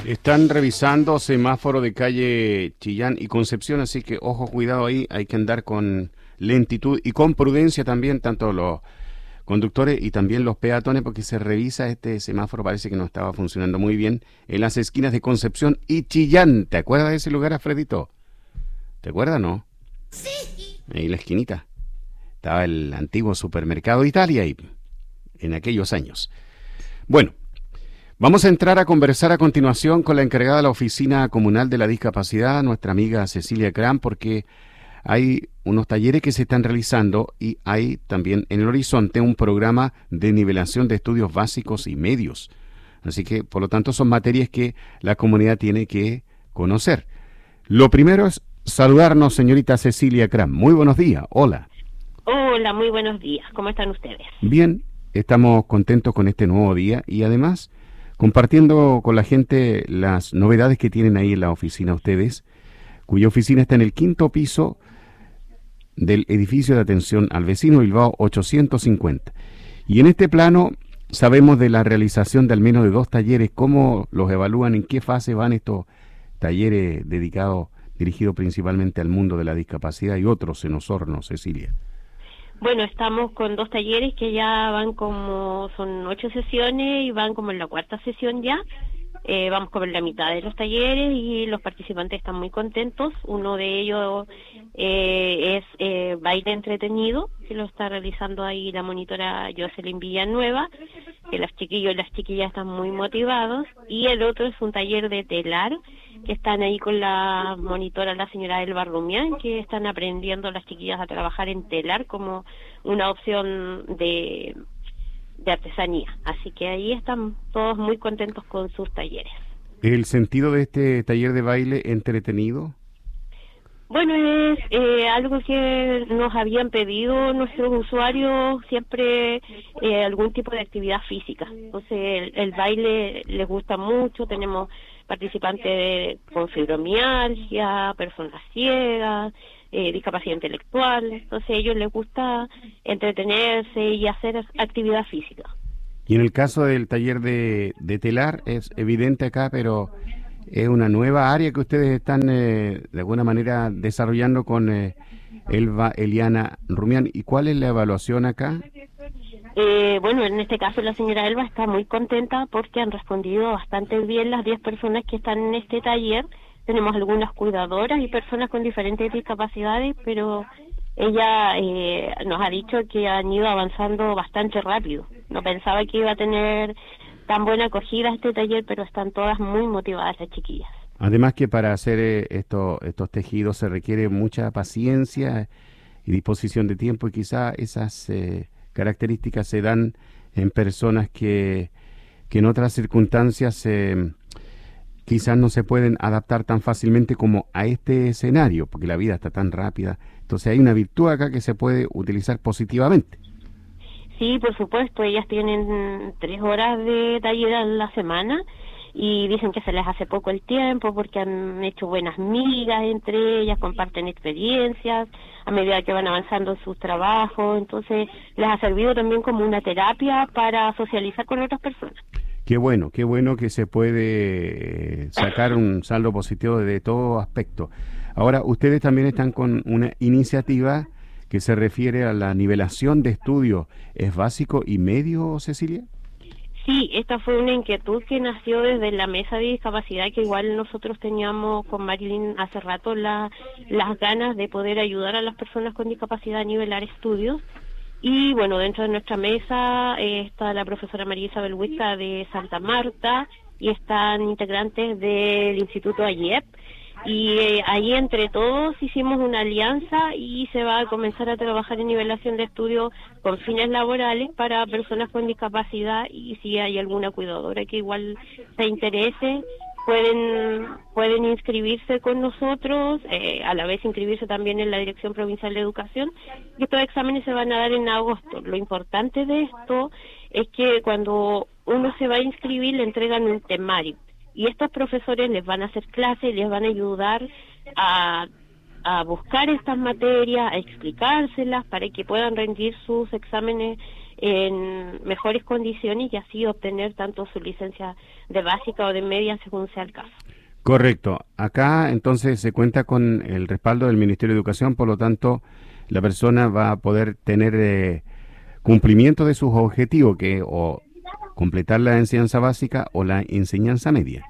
Están revisando semáforo de calle Chillán y Concepción, así que ojo, cuidado ahí, hay que andar con lentitud y con prudencia también, tanto los conductores y también los peatones, porque se revisa este semáforo, parece que no estaba funcionando muy bien en las esquinas de Concepción y Chillán. ¿Te acuerdas de ese lugar, Alfredito? ¿Te acuerdas, no? Sí. Ahí en la esquinita. Estaba el antiguo supermercado Italia ahí, en aquellos años. Bueno. Vamos a entrar a conversar a continuación con la encargada de la Oficina Comunal de la Discapacidad, nuestra amiga Cecilia Cram, porque hay unos talleres que se están realizando y hay también en el horizonte un programa de nivelación de estudios básicos y medios. Así que, por lo tanto, son materias que la comunidad tiene que conocer. Lo primero es saludarnos, señorita Cecilia Cram. Muy buenos días. Hola. Hola, muy buenos días. ¿Cómo están ustedes? Bien, estamos contentos con este nuevo día y además compartiendo con la gente las novedades que tienen ahí en la oficina ustedes, cuya oficina está en el quinto piso del edificio de atención al vecino Bilbao 850. Y en este plano sabemos de la realización de al menos de 2 talleres. ¿Cómo los evalúan? ¿En qué fase van estos talleres dedicados, dirigidos principalmente al mundo de la discapacidad y otros en Osorno, Cecilia? Bueno, estamos con 2 talleres que ya van son 8 sesiones y van como en la 4ª sesión ya. Vamos como en la mitad de los talleres y los participantes están muy contentos. Uno de ellos es baile entretenido, que lo está realizando ahí la monitora Jocelyn Villanueva, que los chiquillos y las chiquillas están muy motivados. Y el otro es un taller de telar, que están ahí con la monitora, la señora Elba Rumián, que están aprendiendo las chiquillas a trabajar en telar como una opción de artesanía. Así que ahí están todos muy contentos con sus talleres. ¿El sentido de este taller de baile entretenido? Bueno, es algo que nos habían pedido nuestros usuarios, siempre algún tipo de actividad física. Entonces el baile les gusta mucho, tenemos participantes con fibromialgia, personas ciegas, discapacidad intelectual, entonces a ellos les gusta entretenerse y hacer actividad física. Y en el caso del taller de telar, es evidente acá, pero es una nueva área que ustedes están de alguna manera desarrollando con Elba Eliana Rumián. ¿Y cuál es la evaluación acá? Bueno, en este caso la señora Elba está muy contenta porque han respondido bastante bien las 10 personas que están en este taller. Tenemos algunas cuidadoras y personas con diferentes discapacidades, pero ella nos ha dicho que han ido avanzando bastante rápido. No pensaba que iba a tener tan buena acogida este taller, pero están todas muy motivadas las chiquillas. Además que para hacer estos tejidos se requiere mucha paciencia y disposición de tiempo, y quizá esas características se dan en personas que en otras circunstancias quizás no se pueden adaptar tan fácilmente como a este escenario, porque la vida está tan rápida. Entonces hay una virtud acá que se puede utilizar positivamente. Sí, por supuesto, ellas tienen 3 horas de taller a la semana y dicen que se les hace poco el tiempo porque han hecho buenas migas entre ellas, comparten experiencias a medida que van avanzando en sus trabajos, entonces les ha servido también como una terapia para socializar con otras personas. Qué bueno que se puede sacar un saldo positivo de todo aspecto. Ahora, ustedes también están con una iniciativa que se refiere a la nivelación de estudios. ¿Es básico y medio, Cecilia? Sí, esta fue una inquietud que nació desde la mesa de discapacidad, que igual nosotros teníamos con Marilyn hace rato las ganas de poder ayudar a las personas con discapacidad a nivelar estudios. Y bueno, dentro de nuestra mesa está la profesora María Isabel Huica de Santa Marta y están integrantes del Instituto AYEP. Y ahí entre todos hicimos una alianza y se va a comenzar a trabajar en nivelación de estudios con fines laborales para personas con discapacidad, y si hay alguna cuidadora que igual se interese, pueden inscribirse con nosotros, a la vez inscribirse también en la Dirección Provincial de Educación, y estos exámenes se van a dar en agosto. Lo importante de esto es que cuando uno se va a inscribir le entregan un temario, y estos profesores les van a hacer clases, les van a ayudar a buscar estas materias, a explicárselas para que puedan rendir sus exámenes en mejores condiciones y así obtener tanto su licencia de básica o de media según sea el caso. Correcto. Acá entonces se cuenta con el respaldo del Ministerio de Educación, por lo tanto la persona va a poder tener cumplimiento de sus objetivos, que o completar la enseñanza básica o la enseñanza media.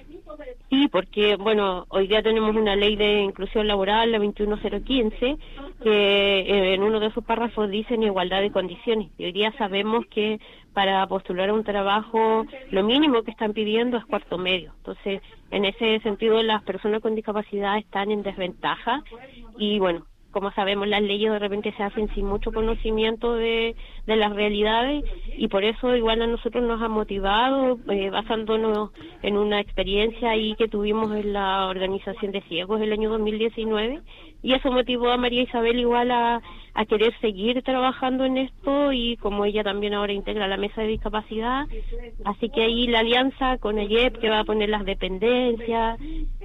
Sí, porque, bueno, hoy día tenemos una ley de inclusión laboral, la 21015, que en uno de sus párrafos dice en igualdad de condiciones. Y hoy día sabemos que para postular a un trabajo, lo mínimo que están pidiendo es cuarto medio. Entonces, en ese sentido, las personas con discapacidad están en desventaja y, bueno, como sabemos, las leyes de repente se hacen sin mucho conocimiento de las realidades y por eso igual a nosotros nos ha motivado, basándonos en una experiencia ahí que tuvimos en la organización de ciegos el año 2019 y eso motivó a María Isabel igual a querer seguir trabajando en esto y como ella también ahora integra la mesa de discapacidad, así que ahí la alianza con AYEP que va a poner las dependencias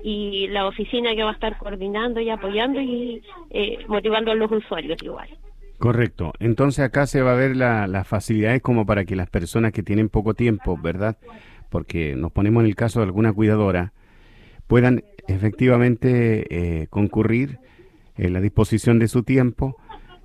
y la oficina que va a estar coordinando y apoyando y motivando a los usuarios igual. Correcto. Entonces acá se va a ver las facilidades como para que las personas que tienen poco tiempo, ¿verdad? Porque nos ponemos en el caso de alguna cuidadora, puedan efectivamente concurrir en la disposición de su tiempo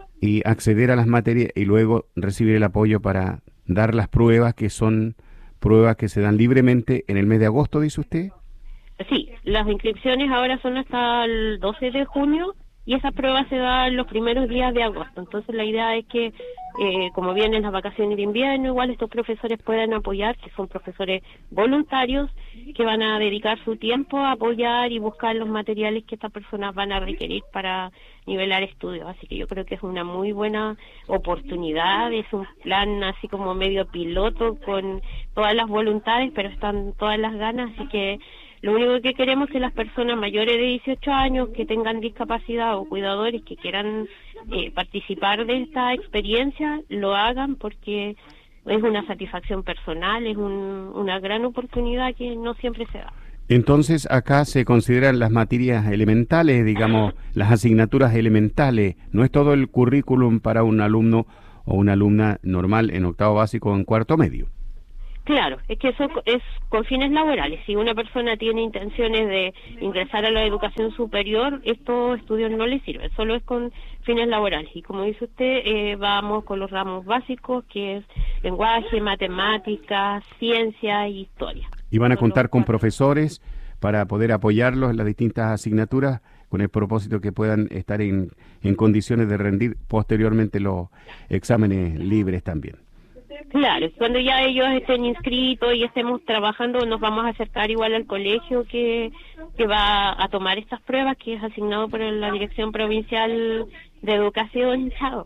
y acceder a las materias y luego recibir el apoyo para dar las pruebas que son pruebas que se dan libremente en el mes de agosto, dice usted. Sí, las inscripciones ahora son hasta el 12 de junio y esas pruebas se dan los primeros días de agosto. Entonces la idea es que, como vienen las vacaciones de invierno, igual estos profesores puedan apoyar, que son profesores voluntarios, que van a dedicar su tiempo a apoyar y buscar los materiales que estas personas van a requerir para nivelar estudios. Así que yo creo que es una muy buena oportunidad, es un plan así como medio piloto con todas las voluntades, pero están todas las ganas, así que lo único que queremos es que las personas mayores de 18 años que tengan discapacidad o cuidadores que quieran participar de esta experiencia, lo hagan porque es una satisfacción personal, es una gran oportunidad que no siempre se da. Entonces acá se consideran las materias elementales, digamos, las asignaturas elementales, no es todo el currículum para un alumno o una alumna normal en octavo básico o en cuarto medio. Claro, es que eso es con fines laborales. Si una persona tiene intenciones de ingresar a la educación superior, estos estudios no le sirven, solo es con fines laborales. Y como dice usted, vamos con los ramos básicos, que es lenguaje, matemáticas, ciencia y historia. Y van a contar con profesores para poder apoyarlos en las distintas asignaturas, con el propósito que puedan estar en condiciones de rendir posteriormente los exámenes libres también. Claro, cuando ya ellos estén inscritos y estemos trabajando, nos vamos a acercar igual al colegio que va a tomar estas pruebas, que es asignado por la Dirección Provincial de Educación, chao.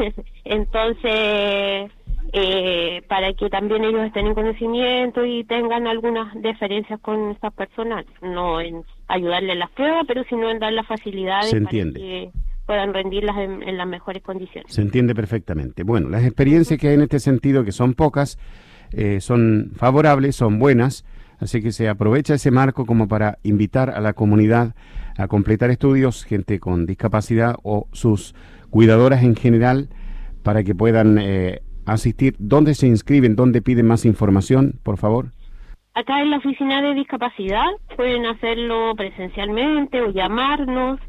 Entonces, para que también ellos estén en conocimiento y tengan algunas diferencias con estas personas, no en ayudarles en las pruebas, pero sino en dar las facilidades para que puedan rendirlas en las mejores condiciones. Se entiende perfectamente. Bueno, las experiencias que hay en este sentido, que son pocas, son favorables, son buenas, así que se aprovecha ese marco como para invitar a la comunidad a completar estudios, gente con discapacidad o sus cuidadoras en general, para que puedan asistir. ¿Dónde se inscriben? ¿Dónde piden más información, por favor? Acá en la oficina de discapacidad pueden hacerlo presencialmente o llamarnos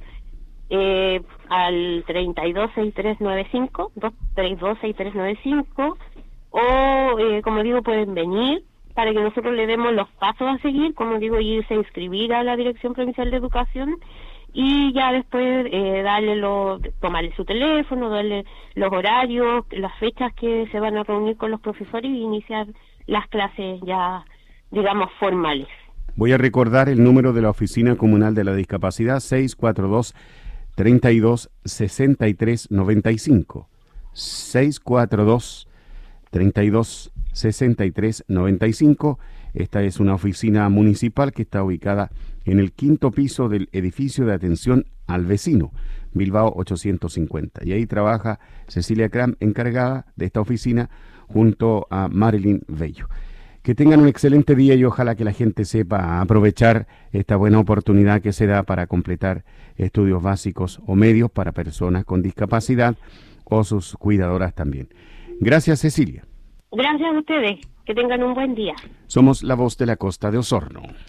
al 326395, 2326395, o como digo, pueden venir para que nosotros le demos los pasos a seguir, como digo, irse a inscribir a la Dirección Provincial de Educación y ya después tomarle su teléfono, darle los horarios, las fechas que se van a reunir con los profesores y iniciar las clases ya, digamos, formales. Voy a recordar el número de la Oficina Comunal de la Discapacidad, 642-32-63-95. 642-32-63-95. Esta es una oficina municipal que está ubicada en el 5º piso del edificio de atención al vecino, Bilbao 850. Y ahí trabaja Cecilia Cram, encargada de esta oficina, junto a Marilyn Bello. Que tengan un excelente día y ojalá que la gente sepa aprovechar esta buena oportunidad que se da para completar estudios básicos o medios para personas con discapacidad o sus cuidadoras también. Gracias, Cecilia. Gracias a ustedes. Que tengan un buen día. Somos la voz de la Costa de Osorno.